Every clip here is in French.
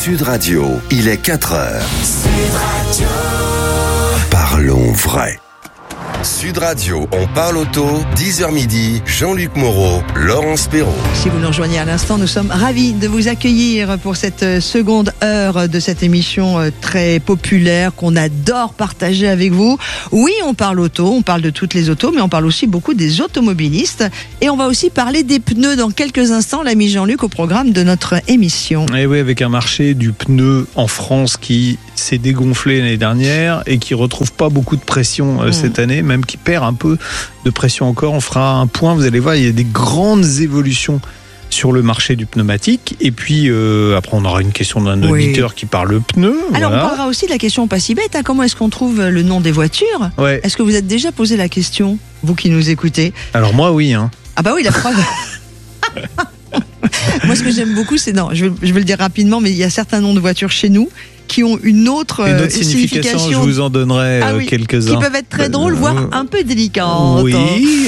Sud Radio, il est 4h. Sud Radio. Parlons vrai. Sud Radio, on parle auto, 10h midi, Jean-Luc Moreau, Laurence Perrault. Si vous nous rejoignez à l'instant, nous sommes ravis de vous accueillir pour cette seconde heure de cette émission très populaire qu'on adore partager avec vous. Oui, on parle auto, on parle de toutes les autos, mais on parle aussi beaucoup des automobilistes. Et on va aussi parler des pneus dans quelques instants, l'ami Jean-Luc, au programme de notre émission. Et oui, avec un marché du pneu en France qui s'est dégonflé l'année dernière et qui retrouve pas beaucoup de pression cette année, même qui perd un peu de pression encore. On fera un point, vous allez voir, il y a des grandes évolutions sur le marché du pneumatique. Et puis après, on aura une question d'un auditeur qui parle pneu. Alors, voilà. On parlera aussi de la question pas si bête. Comment est-ce qu'on trouve le nom des voitures ? Est-ce que vous êtes déjà posé la question, vous qui nous écoutez ? Alors moi, oui. Ah bah oui, la preuve. Moi, ce que j'aime beaucoup, c'est... Non, je vais le dire rapidement, mais il y a certains noms de voitures chez nous qui ont une autre signification. Je vous en donnerai quelques-uns. Qui peuvent être très drôles, voire un peu délicates. Oui.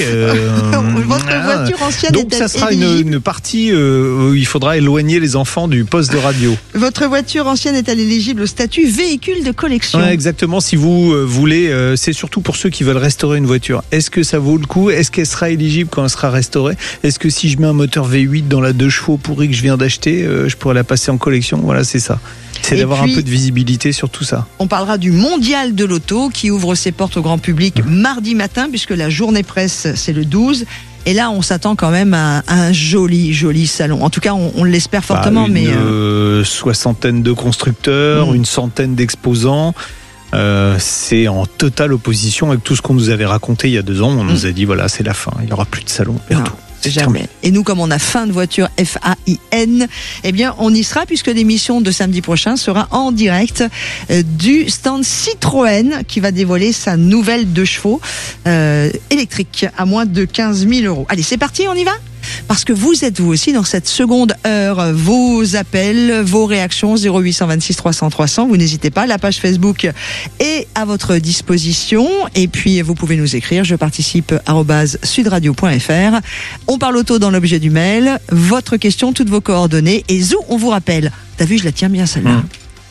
Votre voiture ancienne donc ça sera une partie où il faudra éloigner les enfants du poste de radio. Votre voiture ancienne est-elle éligible au statut véhicule de collection ? Exactement, si vous voulez, c'est surtout pour ceux qui veulent restaurer une voiture. Est-ce que ça vaut le coup ? Est-ce qu'elle sera éligible quand elle sera restaurée ? Est-ce que si je mets un moteur V8 dans la 2 chevaux pourrie que je viens d'acheter, je pourrais la passer en collection ? Voilà, c'est ça. C'est d'avoir un peu de visibilité sur tout ça. On parlera du Mondial de l'Auto qui ouvre ses portes au grand public mardi matin, puisque la journée presse, c'est le 12. Et là, on s'attend quand même à un joli salon. En tout cas, on l'espère fortement. Une soixantaine de constructeurs, une centaine d'exposants. C'est en totale opposition avec tout ce qu'on nous avait raconté il y a 2 ans. On nous a dit, voilà, c'est la fin. Il n'y aura plus de salon bientôt. Jamais. Et nous, comme on a faim de voiture, F-A-I-N, eh bien, on y sera puisque l'émission de samedi prochain sera en direct du stand Citroën qui va dévoiler sa nouvelle 2 chevaux électrique à moins de 15 000 €. Allez, c'est parti, on y va ? Parce que vous êtes vous aussi dans cette seconde heure. Vos appels, vos réactions, 0826 300 300. Vous n'hésitez pas. La page Facebook est à votre disposition. Et puis, vous pouvez nous écrire. Je participe @sudradio.fr. On parle auto dans l'objet du mail. Votre question, toutes vos coordonnées. Et zou, on vous rappelle. T'as vu, je la tiens bien celle-là.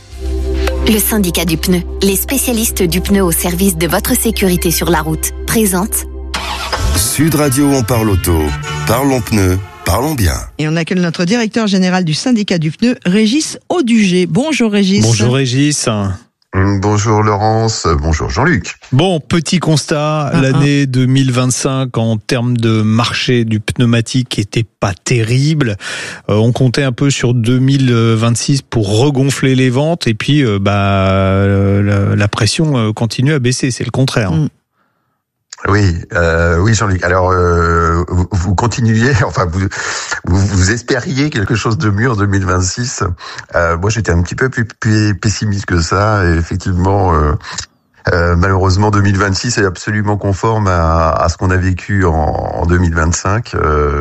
Le syndicat du pneu, les spécialistes du pneu au service de votre sécurité sur la route, présente Sud Radio, on parle auto. Parlons pneus, parlons bien. Et on accueille notre directeur général du syndicat du pneu, Régis Audugé. Bonjour Régis. Bonjour Régis. Bonjour Laurence, bonjour Jean-Luc. Bon, petit constat, l'année 2025 en termes de marché du pneumatique était pas terrible. On comptait un peu sur 2026 pour regonfler les ventes et puis la pression continue à baisser, c'est le contraire. Oui, Jean-Luc. Alors, vous continuiez, enfin, vous espériez quelque chose de mieux en 2026. Moi, j'étais un petit peu plus pessimiste que ça. Et effectivement, malheureusement, 2026 est absolument conforme à ce qu'on a vécu en 2025.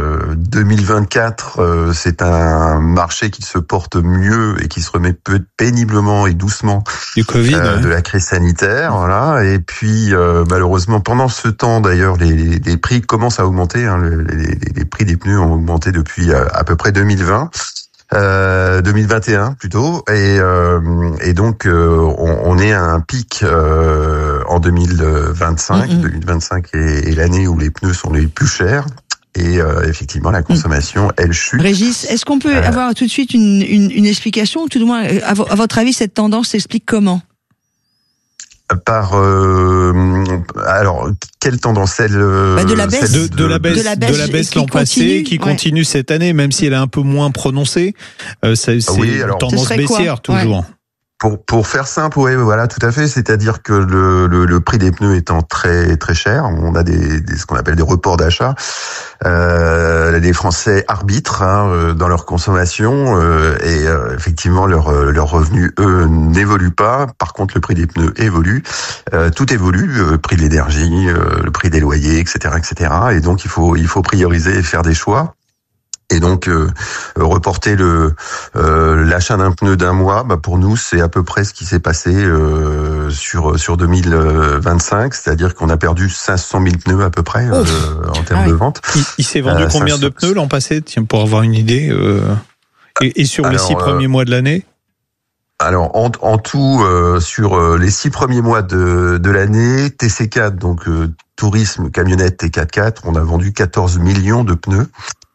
2024, c'est un marché qui se porte mieux et qui se remet péniblement et doucement du Covid, de la crise sanitaire. Voilà. Et puis, malheureusement, pendant ce temps, d'ailleurs, les prix commencent à augmenter. Les prix des pneus ont augmenté depuis à peu près 2020. 2021 plutôt, et donc on est à un pic en 2025. 2025 est l'année où les pneus sont les plus chers. Et effectivement, la consommation, elle chute. Régis, est-ce qu'on peut avoir tout de suite une explication, ou tout du moins, à votre avis, cette tendance s'explique comment ? Alors, quelle tendance de la baisse, de la baisse l'an passé, qui continue cette année, même si elle est un peu moins prononcée. C'est une tendance baissière toujours. Pour faire simple, oui, voilà, tout à fait. C'est-à-dire que le prix des pneus étant très très cher, on a ce qu'on appelle des reports d'achat. Les Français arbitrent dans leur consommation et effectivement leurs revenus eux n'évoluent pas. Par contre, le prix des pneus évolue. Tout évolue, le prix de l'énergie, le prix des loyers, etc., etc. Et donc il faut prioriser et faire des choix. Et donc reporter l'achat d'un pneu d'un mois, pour nous c'est à peu près ce qui s'est passé sur 2025, c'est-à-dire qu'on a perdu 500 000 pneus à peu près en termes de vente. Il s'est vendu combien de pneus l'an passé, pour avoir une idée, et sur les 6 premiers mois de l'année? Alors en tout, sur les 6 premiers mois de l'année, TC4, donc tourisme, camionnette T4x4, on a vendu 14 millions de pneus.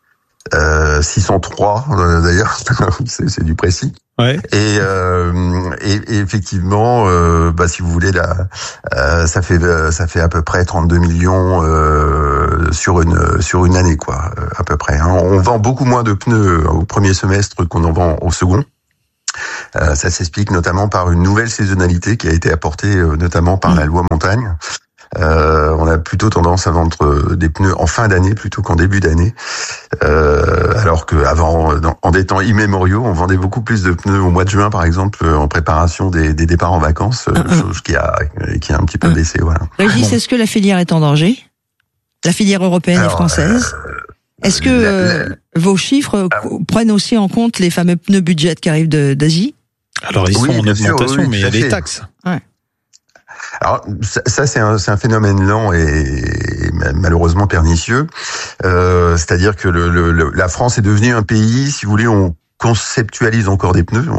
603 d'ailleurs, c'est du précis. Ouais. Et effectivement, si vous voulez, ça fait à peu près 32 millions sur une année, quoi, à peu près. On vend beaucoup moins de pneus au premier semestre qu'on en vend au second. Ça s'explique notamment par une nouvelle saisonnalité qui a été apportée notamment par la loi montagne. On a plutôt tendance à vendre des pneus en fin d'année plutôt qu'en début d'année, alors qu'avant, en des temps immémoriaux, on vendait beaucoup plus de pneus au mois de juin, par exemple, en préparation des départs en vacances, chose qui a un petit peu baissé. Voilà. Régis, est-ce que la filière est en danger ? La filière européenne et française ? Est-ce que vos chiffres prennent aussi en compte les fameux pneus budget qui arrivent d'Asie ? Alors ils sont en augmentation, mais il y a des taxes. Ouais. Alors ça c'est un phénomène lent et malheureusement pernicieux. C'est-à-dire que la France est devenue un pays, si vous voulez, on conceptualise encore des pneus,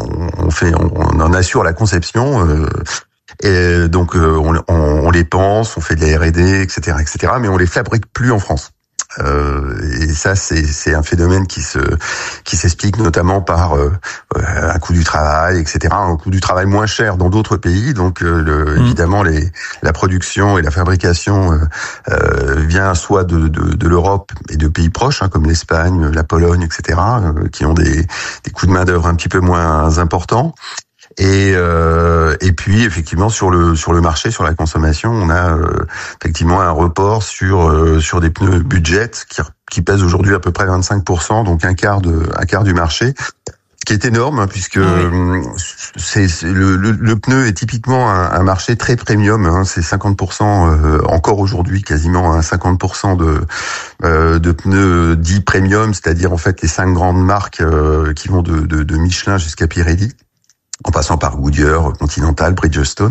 on en assure la conception. Et donc on les pense, on fait de la R&D, etc., mais on les fabrique plus en France. Et ça, c'est un phénomène qui s'explique notamment par un coût du travail, etc. Un coût du travail moins cher dans d'autres pays. Donc, évidemment, la production et la fabrication vient soit de l'Europe et de pays proches, comme l'Espagne, la Pologne, etc., qui ont des coûts de main d'œuvre un petit peu moins importants. Et puis effectivement sur le marché, sur la consommation, on a effectivement un report sur des pneus budget qui pèsent aujourd'hui à peu près 25%, donc un quart du marché, ce qui est énorme puisque c'est le pneu est typiquement un marché très premium, c'est 50% encore aujourd'hui quasiment 50% de pneus dits premium, c'est-à-dire en fait les 5 grandes marques qui vont de Michelin jusqu'à Pirelli, en passant par Goodyear, Continental, Bridgestone.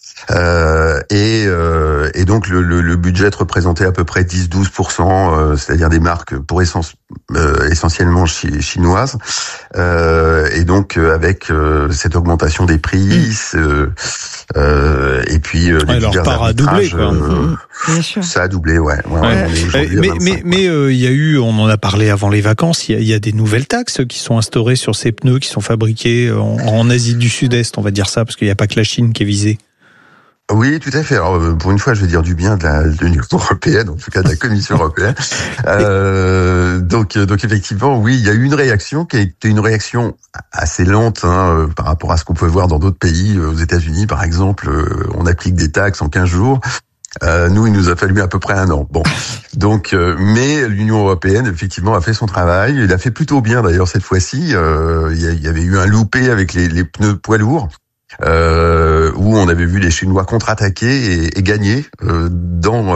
Et donc le budget représentait à peu près 10-12%, c'est-à-dire des marques pour essentiellement chinoises. Et donc avec cette augmentation des prix, et puis leur part a doublé, quoi. Ça a doublé, ouais. Mais il y a eu, on en a parlé avant les vacances, il y a des nouvelles taxes qui sont instaurées sur ces pneus qui sont fabriqués en Asie du Sud-Est, on va dire ça, parce qu'il n'y a pas que la Chine qui est visée. Oui, tout à fait. Alors, pour une fois, je vais dire du bien de l'Union européenne, en tout cas de la Commission européenne. Donc effectivement, oui, il y a eu une réaction qui a été une réaction assez lente par rapport à ce qu'on peut voir dans d'autres pays. Aux États-Unis, par exemple, on applique des taxes en 15 jours. Nous, il nous a fallu à peu près 1 an. Bon, donc, mais l'Union européenne, effectivement, a fait son travail. Il a fait plutôt bien, d'ailleurs, cette fois-ci. Il y avait eu un loupé avec les pneus poids lourds. Où on avait vu les Chinois contre-attaquer et gagner dans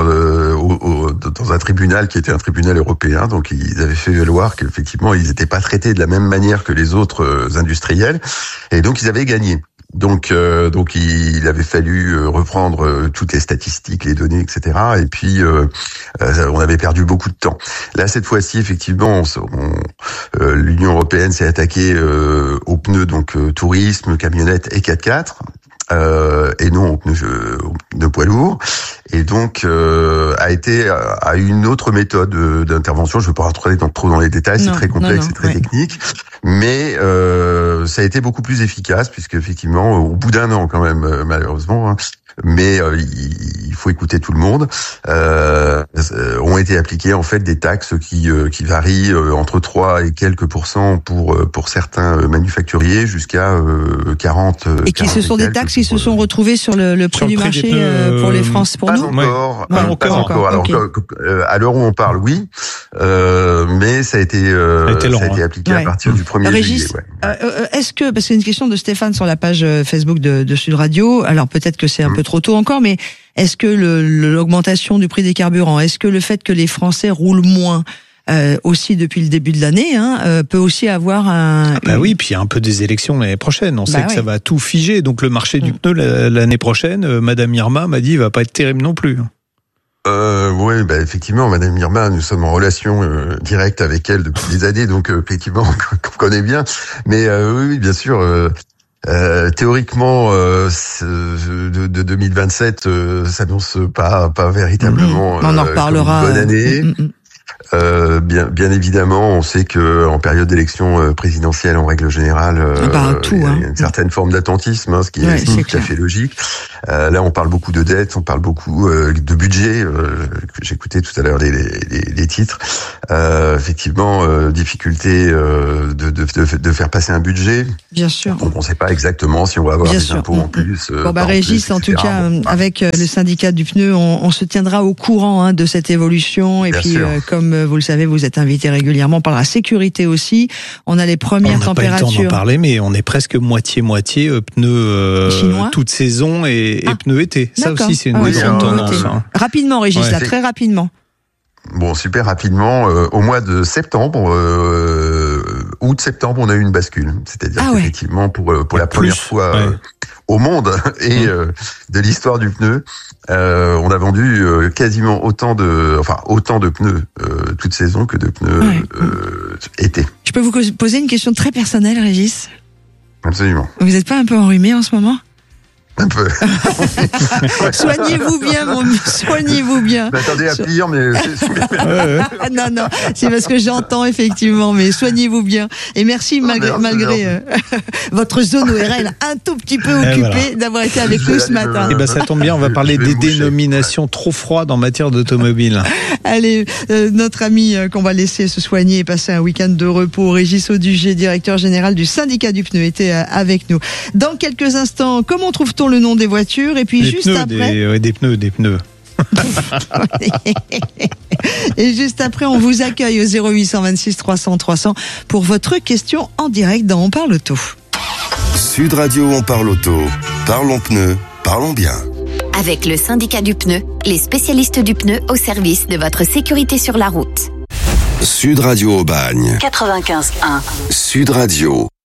un tribunal qui était un tribunal européen. Donc ils avaient fait valoir qu'effectivement ils n'étaient pas traités de la même manière que les autres industriels, et donc ils avaient gagné. Donc il avait fallu reprendre toutes les statistiques, les données, etc. Et puis on avait perdu beaucoup de temps. Là, cette fois-ci, effectivement, l'Union européenne s'est attaquée aux pneus donc tourisme, camionnette et 4x4. Et non aux pneus poids lourds, et donc a une autre méthode d'intervention. Je ne vais pas rentrer trop dans les détails, c'est très complexe, c'est très technique, mais ça a été beaucoup plus efficace puisque effectivement au bout d'1 an quand même, malheureusement, mais il faut écouter tout le monde, ont été appliquées en fait des taxes qui varient entre 3 et quelques pourcents pour certains manufacturiers jusqu'à 40. Et qui ce sont des taxes qui se sont retrouvées sur le prix du marché pour les Français, pour nous. Pas encore. Alors à l'heure où on parle, oui, mais ça a été appliqué à partir du 1er Régis, juillet. Est-ce que, parce que c'est une question de Stéphane sur la page Facebook de Sud Radio, alors peut-être que c'est un peu trop tôt encore, mais est-ce que l'augmentation du prix des carburants, est-ce que le fait que les Français roulent moins aussi depuis le début de l'année, peut aussi avoir oui, puis il y a un peu des élections l'année prochaine. On sait que ça va tout figer. Donc le marché du pneu l'année prochaine, Madame Irma m'a dit, il va pas être terrible non plus. Oui, effectivement, Madame Irma, nous sommes en relation directe avec elle depuis des années, donc effectivement, on connaît bien. Mais oui, bien sûr. Théoriquement, de 2027 s'annonce pas véritablement on en reparlera. Une bonne année. Bien évidemment, on sait que en période d'élection présidentielle, en règle générale, il y a une certaine forme d'attentisme, ce qui est tout à fait logique. Là, on parle beaucoup de dettes, on parle beaucoup de budget. J'écoutais tout à l'heure les titres. Effectivement, difficulté de faire passer un budget. Bien sûr. Donc, on ne sait pas exactement si on va avoir des impôts en plus. Régis, en tout cas, avec le syndicat du pneu, on se tiendra au courant de cette évolution. Et puis, comme vous le savez, vous êtes invité régulièrement par la sécurité aussi. On a les premières températures. On n'a pas eu le temps d'en parler, mais on est presque moitié-moitié pneus toute saison et pneus été. Ça aussi, c'est une grande tendance. Rapidement, Régis, très rapidement. Bon, super rapidement. Au mois de septembre, août-septembre, on a eu une bascule. C'est-à-dire qu'effectivement, pour la première fois au monde et de l'histoire du pneu, on a vendu quasiment autant de pneus toute saison que de pneus été. Je peux vous poser une question très personnelle, Régis ? Absolument. Vous n'êtes pas un peu enrhumé en ce moment ? Un peu. Soignez-vous bien, soignez-vous bien. M'attendez à pire, mais non, c'est parce que j'entends effectivement, mais soignez-vous bien. Et merci malgré votre zone ORL un tout petit peu occupée d'avoir été avec nous ce matin. Ça tombe bien, on va parler des dénominations trop froides en matière d'automobile. Allez, notre ami qu'on va laisser se soigner et passer un week-end de repos, Régis Auduger, directeur général du syndicat du pneu, était avec nous. Dans quelques instants, comment trouve-t-on le nom des voitures? Et puis après... Des pneus. Et juste après, on vous accueille au 0826 300 300 pour votre question en direct dans On parle auto. Sud Radio, on parle auto. Parlons pneus, parlons bien. Avec le syndicat du pneu, les spécialistes du pneu au service de votre sécurité sur la route. Sud Radio Aubagne. 95.1. Sud Radio.